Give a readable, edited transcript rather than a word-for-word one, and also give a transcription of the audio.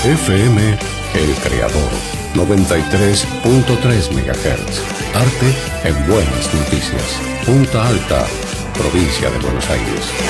FM El Creador, 93.3 MHz. Arte en Buenas Noticias. Punta Alta, provincia de Buenos Aires.